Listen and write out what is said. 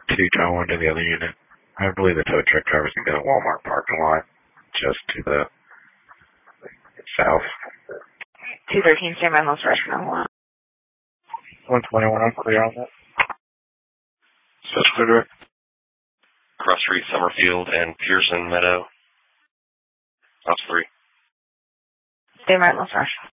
to go into the other unit. I believe the tow truck driver's in the Walmart parking lot, just to the south. 213, stand by, most rush from 121, I'm clear on that. Suspect. Cross Street, Summerfield, and Pearson Meadow. Ops 3. Stand by, most rush.